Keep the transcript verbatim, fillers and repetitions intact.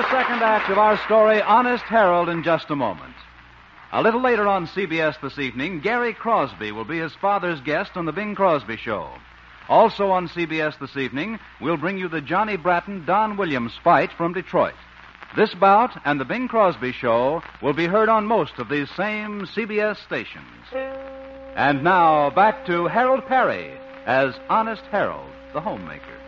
the second act of our story, Honest Harold, in just a moment. A little later on C B S this evening, Gary Crosby will be his father's guest on The Bing Crosby Show. Also on C B S this evening, we'll bring you the Johnny Bratton-Don Williams fight from Detroit. This bout and The Bing Crosby Show will be heard on most of these same C B S stations. And now, back to Harold Perry as Honest Harold, the homemaker.